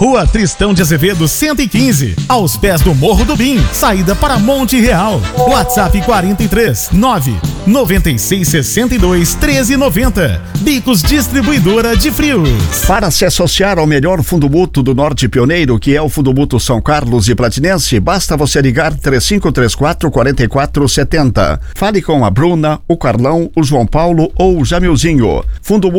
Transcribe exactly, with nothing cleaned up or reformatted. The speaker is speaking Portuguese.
Rua Tristão de Azevedo cento e quinze, aos pés do Morro do Bim, saída para Monte Real. WhatsApp quarenta e três, nove, noventa e seis, sessenta e dois, treze, noventa. Bicos Distribuidora de Frios. Para se associar ao melhor fundo mútuo do Norte Pioneiro, que é o Fundo Mútuo São Carlos e Platinense, basta você ligar três cinco três quatro, quatro quatro sete zero. Fale com a Bruna, o Carlão, o João Paulo ou o Jamilzinho. Fundo